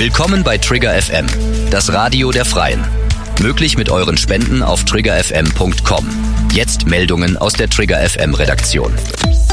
Willkommen bei Trigger FM, das Radio der Freien. Möglich mit euren Spenden auf triggerfm.com. Jetzt Meldungen aus der Trigger FM Redaktion.